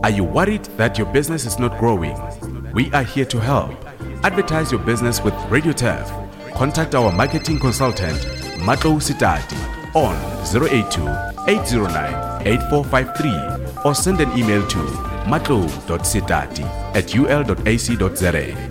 Are you worried that your business is not growing? We are here to help. Advertise your business with Radio TEF. Contact our marketing consultant, Matlou Sitati, on 082-809-8453 or send an email to matlou.sitati@ul.ac.za.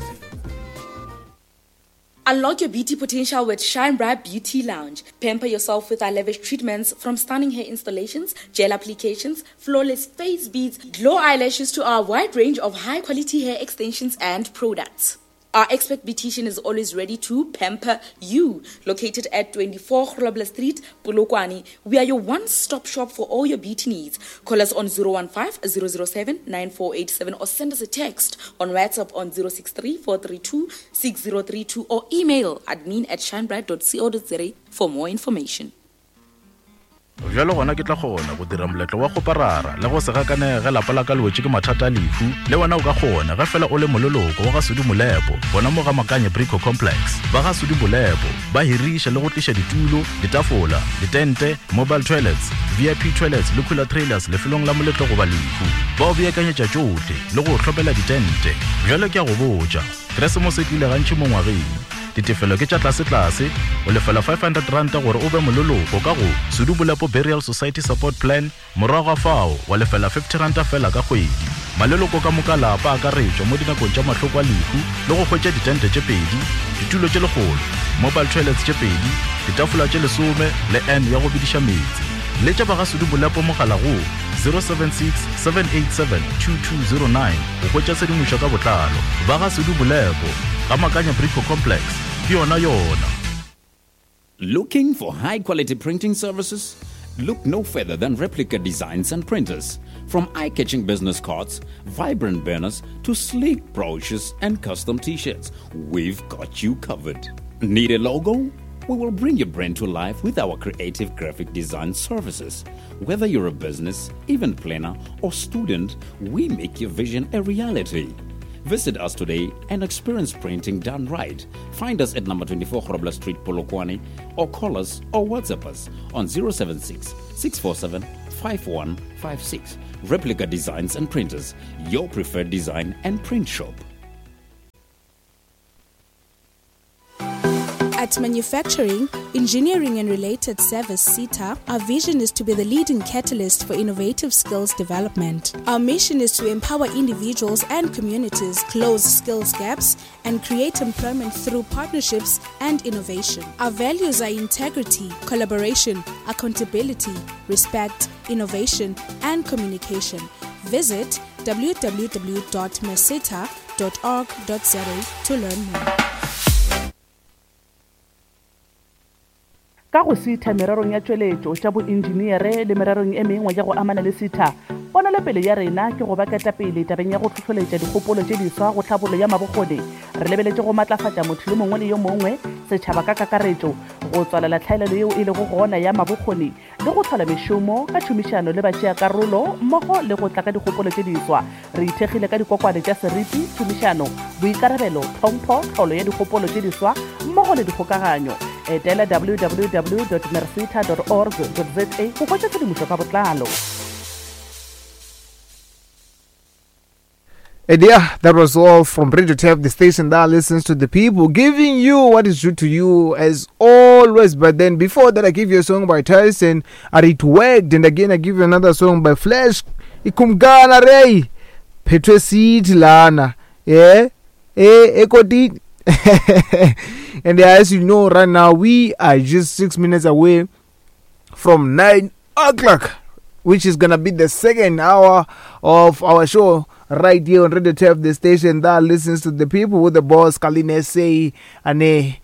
Unlock your beauty potential with Shine Bright Beauty Lounge. Pamper yourself with our lavish treatments, from stunning hair installations, gel applications, flawless face beads, glow eyelashes to our wide range of high-quality hair extensions and products. Our expert beautician is always ready to pamper you. Located at 24 Grobler Street, Polokwane, we are your one-stop shop for all your beauty needs. Call us on 015-007-9487 or send us a text on WhatsApp on 063-432-6032 or email admin@shinebright.co.za for more information. Jalo gona ke tla gona go dira moletlo wa go parara le go se gakanega lapa la ka lwetse ke mathata a lefu le wena o ka gona ga fela o le mololoko wa ga Sudi Molepo bona mo ga Makanye Brico Complex ba ga Sudi Molepo ba hirisha le go tlisha ditulo, ditafola, ditente, mobile toilets, VIP toilets le cooler trailers le felong la moletlo go ba lefu ba o beakanyetsa tsotlhe le go tlhopela ditente. Jalo ke a go botsa Christmas e tlile gantši mo ngwageng ditefelo ke tša tlase o lefela 500 ranta gore o be mololoko ka go Sudi Molepo Burial Society Support Plan. Morago fao wa lefela 50 ranta fela ka kgwedi. Maleloko ka moka lapa a ka retšwa mo dinakong tša mahloko a lehu le go hwetša ditente tše pedi, ditulo tše legolo, mobile toilets tše pedi, ditafola tše 10 le N ya go bidiša metsi. Le tša ba ga Sudi Molepo mogala go 076-787-2209 go hwetša sedimošo ka botlalo. Ba ga Sudi Molepo ga Makanye Brico Complex ke yona. Looking for high-quality printing services? Look no further than Replica Designs and Printers. From eye-catching business cards, vibrant banners, to sleek brochures and custom t-shirts, we've got you covered. Need a logo? We will bring your brand to life with our creative graphic design services. Whether you're a business, event planner, or student, we make your vision a reality. Visit us today and experience printing done right. Find us at number 24 Grobler Street, Polokwane, or call us or WhatsApp us on 076-647-5156. Replica Designs and Printers, your preferred design and print shop. At Manufacturing, Engineering and Related Service SETA, our vision is to be the leading catalyst for innovative skills development. Our mission is to empower individuals and communities, close skills gaps, and create employment through partnerships and innovation. Our values are integrity, collaboration, accountability, respect, innovation, and communication. Visit www.meseta.org.za to learn more. Ka go sitha mererong ya tšweletšo tša boengineere le mererong e mengwe ya go amana le sitha bona le pele ya rena ke go baketa pele tabeng ya go tlhotlholetša dikgopolo tše diswa go tlhabolo ya mabokgone re lebeletše go matlafatša motho le mongwe le yo mongwe setšhaba ka kakaretšo go tswalela tlhaelelo yeo e lego gona ya mabokgone le go tlhola mešomo ka tšhomišano le batšeakarolo mmogo le go tla ka dikgopolo tše diswa re ithekgile ka dikokwane tša seriti tšhomišano boikarabelo tlhompho tlholo ya dikgopolo tše diswa mmogo le dikgokaganyo etela www.merseta.org.za go hwetša tshedimošo ka botlalo. And yeah, that was all from Radio TEF, the station that listens to the people, giving you what is due to you as always. But then before that, I give you a song by Tyson, and it worked. And again, I give you another song by Flash. Ikumgana Ray, Petresit Lana, yeah, Ekoti. And as you know, right now we are just 6 minutes away from 9 o'clock, which is gonna be the second hour of our show right here on Radio TEF, the station that listens to the people, with the boss Kaline say and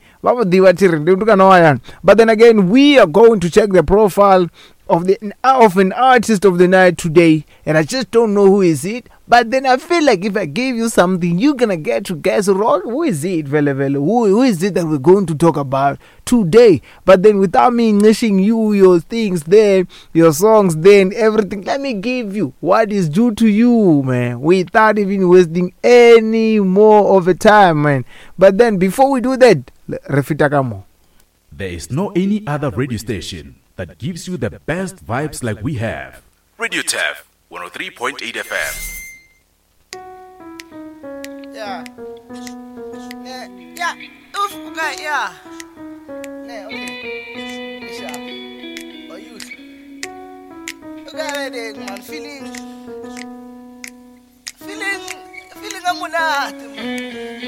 but then again, we are going to check the profile of an artist of the night today, and I just don't know who is it. But then I feel like if I give you something, you're gonna get to guess who is it, who is it that we're going to talk about today. But then without me wishing you your things there, your songs there and everything, let me give you what is due to you, man, without even wasting any more of a time, man. But then before we do that, Refita Kamo. There is no any other radio station that gives you the best vibes like we have. Radio TEF 103.8 FM. Yeah. Yeah. Oof, okay, yeah. Yeah, okay. Sharp. Or use. Okay, man, feeling amulat.